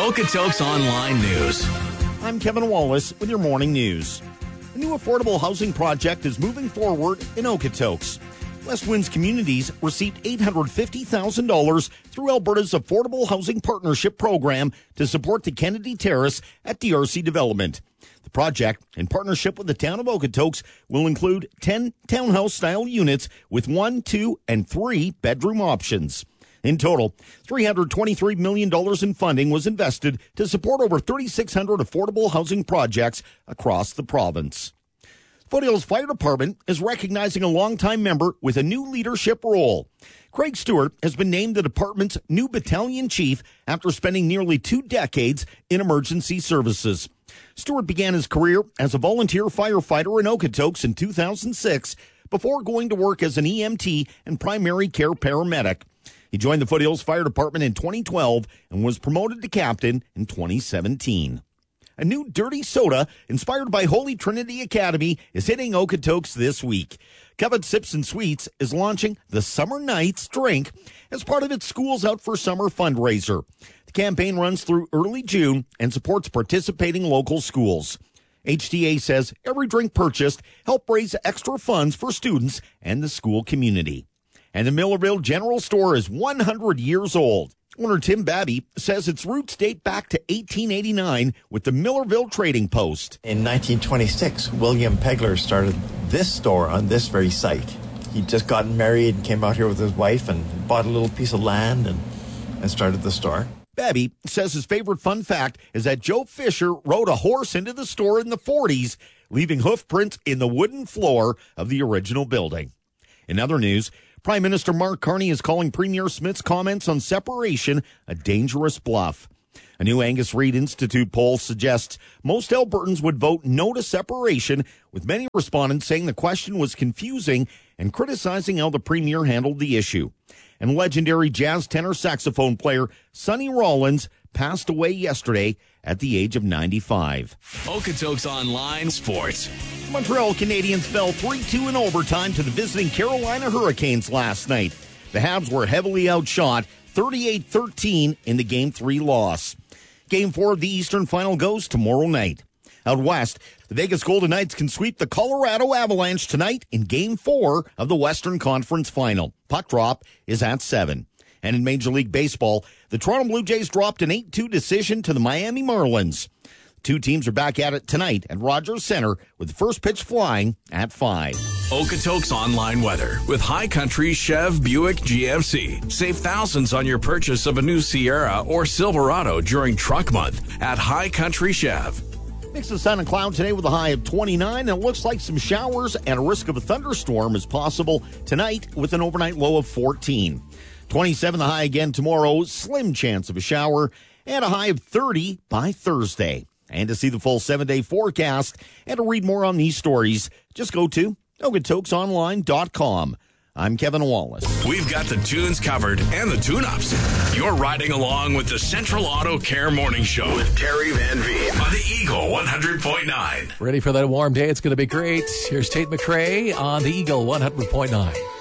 Okotoks Online News. I'm Kevin Wallace with your morning news. A new affordable housing project is moving forward in Okotoks. West Winds Communities received $850,000 through Alberta's Affordable Housing Partnership Program to support the Kennedy Terrace at DRC Development. The project, in partnership with the town of Okotoks, will include 10 townhouse-style units with 1, 2, and 3 bedroom options. In total, $323 million in funding was invested to support over 3,600 affordable housing projects across the province. Foothills Fire Department is recognizing a longtime member with a new leadership role. Craig Stewart has been named the department's new battalion chief after spending nearly 2 decades in emergency services. Stewart began his career as a volunteer firefighter in Okotoks in 2006 before going to work as an EMT and primary care paramedic. He joined the Foothills Fire Department in 2012 and was promoted to captain in 2017. A new dirty soda inspired by Holy Trinity Academy is hitting Okotoks this week. Covet Sips and Sweets is launching the Summer Nights drink as part of its Schools Out for Summer fundraiser. The campaign runs through early June and supports participating local schools. HTA says every drink purchased helps raise extra funds for students and the school community. And the Millerville General Store is 100 years old. Owner Tim Babby says its roots date back to 1889 with the Millerville Trading Post. In 1926, William Pegler started this store on this very site. He'd just gotten married and came out here with his wife and bought a little piece of land and started the store. Babby says his favorite fun fact is that Joe Fisher rode a horse into the store in the 40s, leaving hoof prints in the wooden floor of the original building. In other news, Prime Minister Mark Carney is calling Premier Smith's comments on separation a dangerous bluff. A new Angus Reid Institute poll suggests most Albertans would vote no to separation, with many respondents saying the question was confusing and criticizing how the Premier handled the issue. And legendary jazz tenor saxophone player Sonny Rollins passed away yesterday at the age of 95. Okotoks Online Sports. Montreal Canadiens fell 3-2 in overtime to the visiting Carolina Hurricanes last night. The Habs were heavily outshot, 38-13 in the Game 3 loss. Game 4 of the Eastern Final goes tomorrow night. Out west, the Vegas Golden Knights can sweep the Colorado Avalanche tonight in Game 4 of the Western Conference Final. Puck drop is at 7. And in Major League Baseball, the Toronto Blue Jays dropped an 8-2 decision to the Miami Marlins. Two teams are back at it tonight at Rogers Center with the first pitch flying at 5. Okotoks Online Weather with High Country Chev Buick GMC. Save thousands on your purchase of a new Sierra or Silverado during Truck Month at High Country Chev. Mix of sun and cloud today with a high of 29, and it looks like some showers and a risk of a thunderstorm is possible tonight with an overnight low of 14. 27 the high again tomorrow, slim chance of a shower, and a high of 30 by Thursday. And to see the full 7-day forecast and to read more on these stories, just go to OkotoksOnline.com. I'm Kevin Wallace. We've got the tunes covered and the tune-ups. You're riding along with the Central Auto Care Morning Show with Terry Van Veen on the Eagle 100.9. Ready for that warm day? It's going to be great. Here's Tate McRae on the Eagle 100.9.